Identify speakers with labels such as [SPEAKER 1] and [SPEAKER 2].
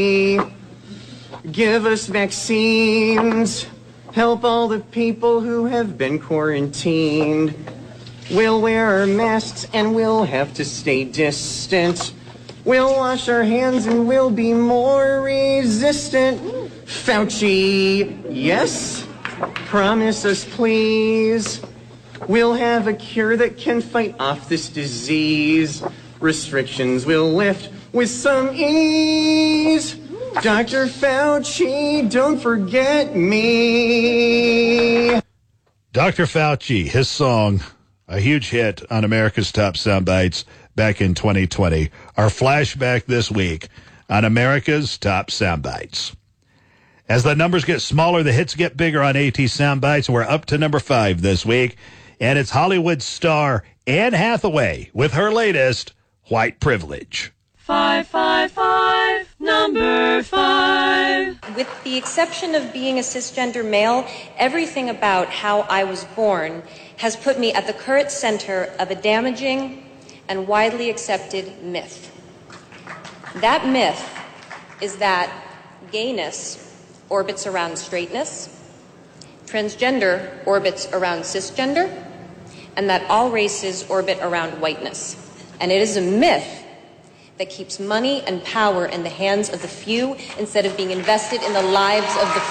[SPEAKER 1] Give us vaccines. Help all the people who have been quarantined. We'll wear our masks and we'll have to stay distant. We'll wash our hands and we'll be more resistant. Fauci, yes? Promise us, please. We'll have a cure that can fight off this disease. Restrictions will lift with some ease. Dr. Fauci, don't forget me.
[SPEAKER 2] Dr. Fauci, his song, a huge hit on America's Top Soundbites back in 2020. Our flashback this week on America's Top Soundbites. As the numbers get smaller, the hits get bigger on AT Soundbites. We're up to number 5 this week, and it's Hollywood star Anne Hathaway with her latest, White Privilege.
[SPEAKER 3] 555, number 5.
[SPEAKER 4] With the exception of being a cisgender male, everything about how I was born has put me at the current center of a damaging and widely accepted myth. That myth is that gayness orbits around straightness, transgender orbits around cisgender, and that all races orbit around whiteness. And it is a myth that keeps money and power in the hands of the few instead of being invested in the lives of the